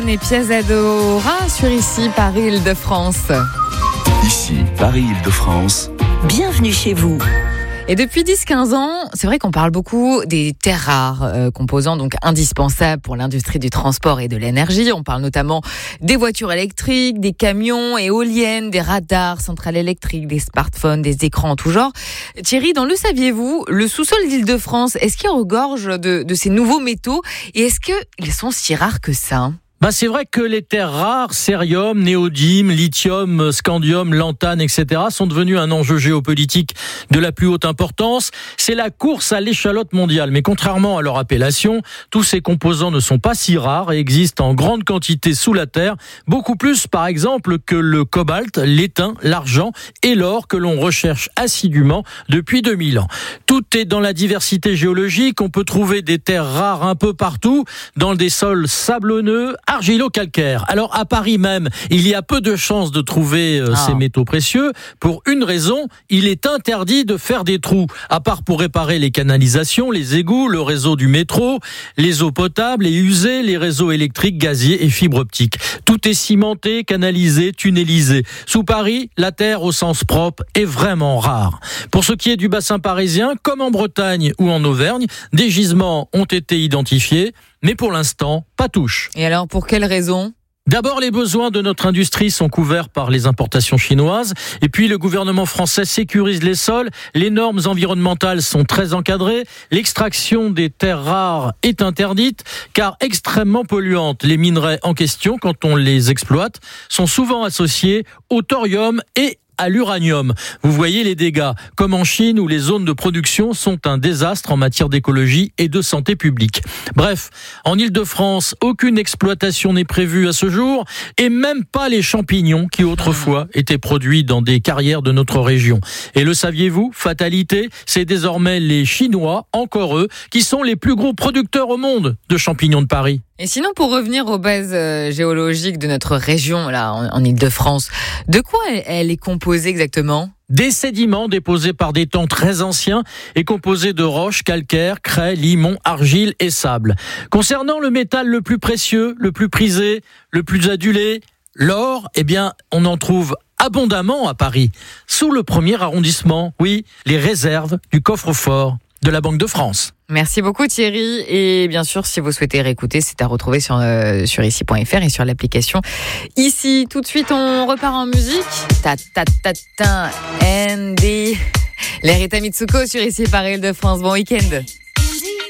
Et Piazza d'Ora sur ici, Paris-Île-de-France. Ici, Paris-Île-de-France. Bienvenue chez vous. Et depuis 10-15 ans, c'est vrai qu'on parle beaucoup des terres rares, composants donc indispensables pour l'industrie du transport et de l'énergie. On parle notamment des voitures électriques, des camions, éoliennes, des radars, centrales électriques, des smartphones, des écrans en tout genre. Thierry, dans Le Saviez-vous, le sous-sol d'Île-de-France, est-ce qu'il regorge de ces nouveaux métaux et est-ce qu'ils sont si rares que ça ? C'est vrai que les terres rares, cérium, néodyme, lithium, scandium, lantane, etc. sont devenus un enjeu géopolitique de la plus haute importance. C'est la course à l'échalote mondiale. Mais contrairement à leur appellation, tous ces composants ne sont pas si rares et existent en grande quantité sous la terre. Beaucoup plus, par exemple, que le cobalt, l'étain, l'argent et l'or que l'on recherche assidûment depuis 2000 ans. Tout est dans la diversité géologique. On peut trouver des terres rares un peu partout, dans des sols sablonneux, argilo-calcaire. Alors à Paris même, il y a peu de chances de trouver ces métaux précieux. Pour une raison, il est interdit de faire des trous, à part pour réparer les canalisations, les égouts, le réseau du métro, les eaux potables et usées, les réseaux électriques, gaziers et fibres optiques. Tout est cimenté, canalisé, tunnelisé. Sous Paris, la terre au sens propre est vraiment rare. Pour ce qui est du bassin parisien, comme en Bretagne ou en Auvergne, des gisements ont été identifiés, mais pour l'instant, pas touche. Et alors, pour quelles raisons ? D'abord, les besoins de notre industrie sont couverts par les importations chinoises. Et puis, le gouvernement français sécurise les sols. Les normes environnementales sont très encadrées. L'extraction des terres rares est interdite, car extrêmement polluantes. Les minerais en question, quand on les exploite, sont souvent associés au thorium et à l'uranium. Vous voyez les dégâts, comme en Chine où les zones de production sont un désastre en matière d'écologie et de santé publique. Bref, en Île-de-France, aucune exploitation n'est prévue à ce jour et même pas les champignons qui autrefois étaient produits dans des carrières de notre région. Et le saviez-vous, fatalité, c'est désormais les Chinois, encore eux, qui sont les plus gros producteurs au monde de champignons de Paris. Et sinon, pour revenir aux bases géologiques de notre région, là, en Île-de-France, de quoi elle est composée exactement ? Des sédiments déposés par des temps très anciens et composés de roches, calcaires, craie, limon, argile et sable. Concernant le métal le plus précieux, le plus prisé, le plus adulé, l'or, on en trouve abondamment à Paris, sous le 1er arrondissement. Oui, les réserves du coffre-fort de la Banque de France. Merci beaucoup Thierry, et bien sûr si vous souhaitez réécouter, c'est à retrouver sur ici.fr et sur l'application Ici. Tout de suite on repart en musique. Andy, l'Erita Mitsuko sur Ici Paris-Île-de-France. Bon week-end.